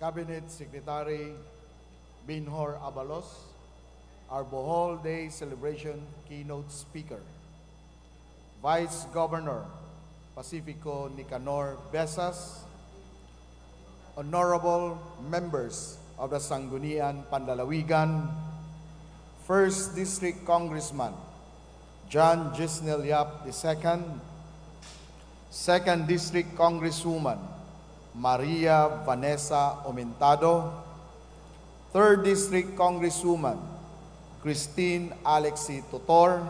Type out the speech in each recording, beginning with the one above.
Cabinet Secretary Binhor Abalos, our Bohol Day Celebration keynote speaker, Vice Governor Pacifico Nicanor Besas, honorable members of the Sangguniang Pandalawigan, 1st District Congressman John Gisnel Yap II, 2nd District Congresswoman Maria Vanessa Aumentado, 3rd District Congresswoman Christine Alexi Totor,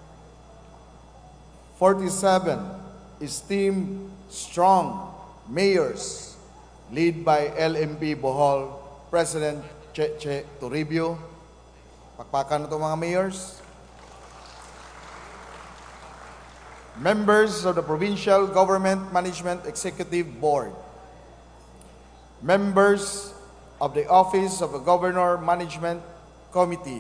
47 esteemed strong mayors led by LMP Bohol President Cheche Toribio. Pakpakan na ito mga mayors. Members of the Provincial Government Management Executive Board, members of the Office of the Governor Management Committee,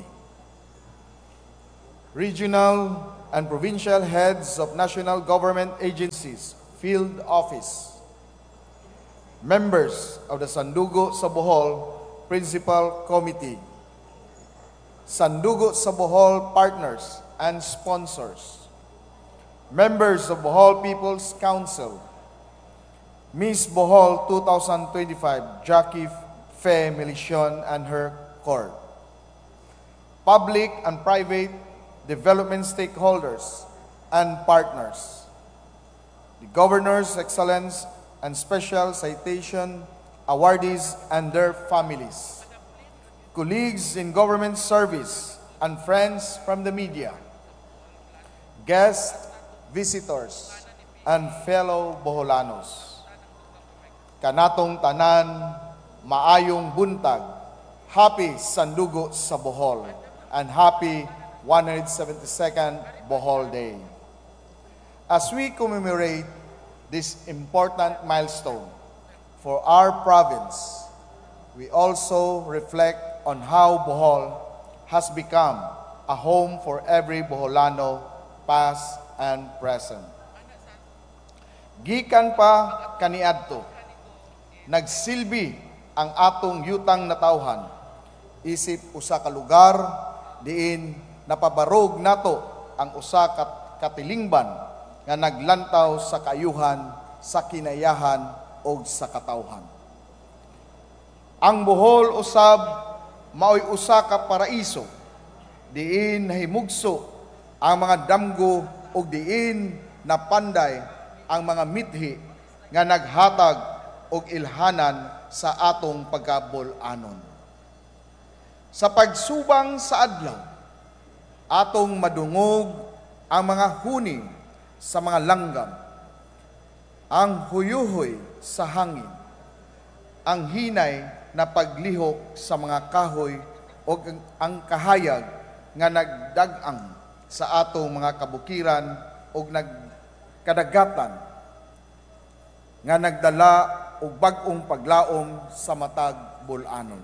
regional and provincial heads of national government agencies, field office, members of the Sandugo sa Bohol Principal Committee, Sandugo sa Bohol partners and sponsors, members of Bohol People's Council, Miss Bohol 2025 Jackie Fe Melicion and her court, public and private development stakeholders and partners, the Governor's Excellence and Special Citation awardees and their families, colleagues in government service and friends from the media, guests, visitors, and fellow Boholanos. Kanatong tanan, maayong buntag, happy Sandugo sa Bohol, and happy 172nd Bohol Day. As we commemorate this important milestone for our province, we also reflect on how Bohol has become a home for every Boholano, past and present. Gikan pa kaniadto, nagsilbi ang atong yutang natawhan, isip usa ka lugar diin napabarog nato ang usa ka katilingban nga naglantaw sa kayuhan, sa kinayahan o sa katawhan. Ang Bohol usab maoy usa ka paraiso diin nahimugso ang mga damgo ug diin napanday ang mga mithi nga naghatag og ilhanan sa atong pagkabul-anon. Sa pagsubang sa adlaw, atong madungog ang mga huni sa mga langgam, ang huyuhoy sa hangin, ang hinay na paglihok sa mga kahoy o ang kahayag nga nagdagang sa atong mga kabukiran o nagkadagatan nga nagdala og bag-ong paglaom sa matag bul-anon.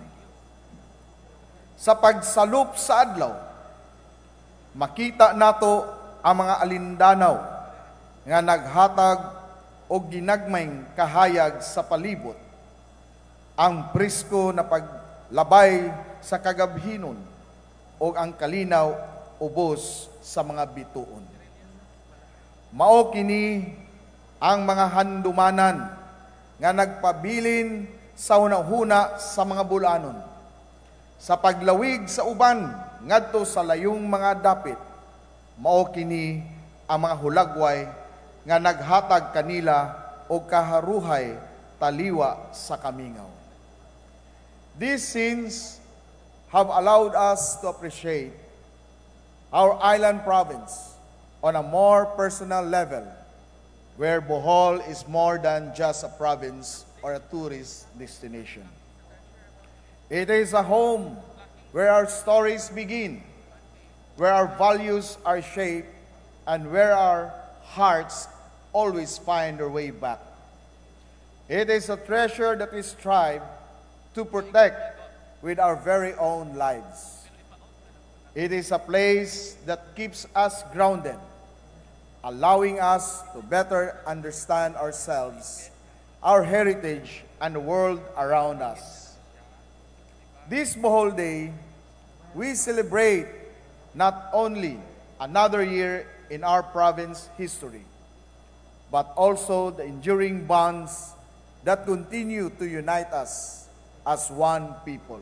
Sa pagsalup sa adlaw, makita nato ang mga alindanaw nga naghatag og ginagmayng kahayag sa palibot, ang presko na paglabay sa kagabhinon o ang kalinaw ubos sa mga bituon. Mao kini ang mga handumanan nga nagpabilin sa hunahuna sa mga bulanon, sa paglawig sa uban ngadto sa layong mga dapit. Mao kini ang mga hulagway nga naghatag kanila og kaharuhay taliwa sa kamingaw. These scenes have allowed us to appreciate our island province on a more personal level, where Bohol is more than just a province or a tourist destination. It is a home where our stories begin, where our values are shaped, and where our hearts always find their way back. It is a treasure that we strive to protect with our very own lives. It is a place that keeps us grounded, allowing us to better understand ourselves our heritage, and the world around us. This Bohol Day, we celebrate not only another year in our province history, but also the enduring bonds that continue to unite us as one people.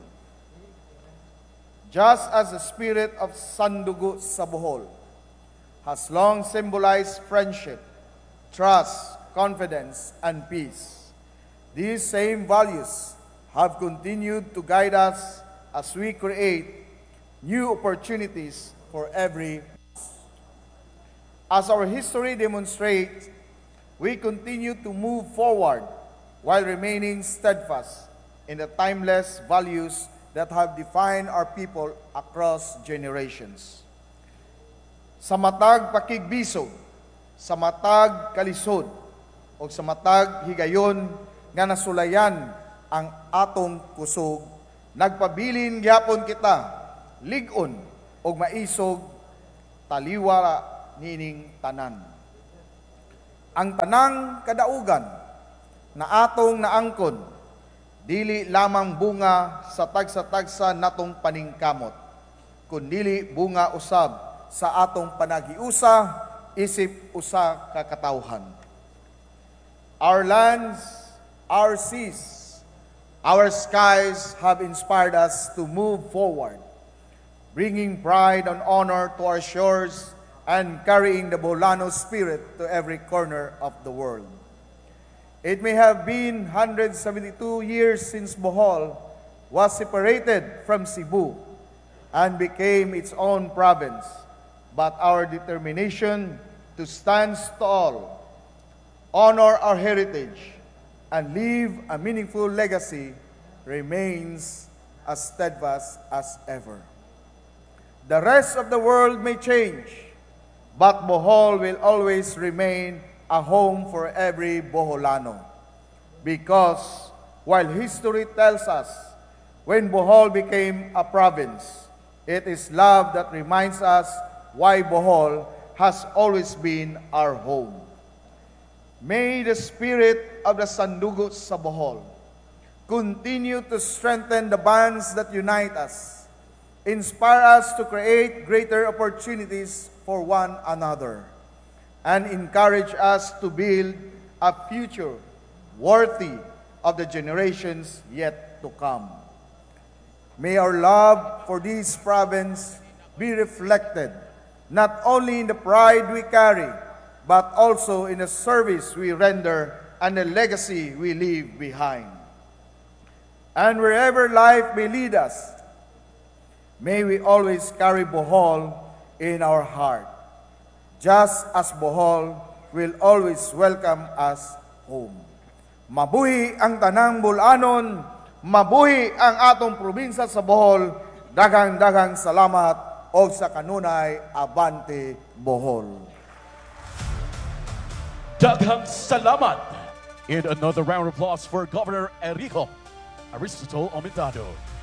Just as the spirit of Sandugo sa Bohol has long symbolized friendship, trust, confidence, and peace, these same values have continued to guide us as we create new opportunities for every. As our history demonstrates, we continue to move forward while remaining steadfast in the timeless values that have defined our people across generations. Sa matag pakigbisog, sa matag kalisod, o sa matag higayon nga nasulayan ang atong kusog, nagpabilin gyapon kita, ligon o maisog, taliwala nining tanan. Ang tanang kadaugan na atong naangkon, dili lamang bunga sa tagsa-tagsa natong paningkamot, kundili bunga usab sa atong panagiusa, isip usa ka katawhan. Our lands, our seas, our skies have inspired us to move forward, bringing pride and honor to our shores and carrying the Boholano spirit to every corner of the world. It may have been 172 years since Bohol was separated from Cebu and became its own province, but our determination to stand tall, honor our heritage, and leave a meaningful legacy remains as steadfast as ever. The rest of the world may change, but Bohol will always remain a home for every Boholano. Because while history tells us when Bohol became a province, it is love that reminds us why Bohol has always been our home. May the spirit of the Sandugo sa Bohol continue to strengthen the bonds that unite us, inspire us to create greater opportunities for one another, and encourage us to build a future worthy of the generations yet to come. May our love for this province be reflected not only in the pride we carry, but also in the service we render and the legacy we leave behind. And wherever life may lead us, may we always carry Bohol in our heart, just as Bohol will always welcome us home. Mabuhi ang tanang Bolanon, mabuhi ang atong probinsya sa Bohol, daghang-daghang salamat o sa kanunay Abante Bohol. Daghang salamat! And another round of applause for Governor Enrico Aristotle Aumentado.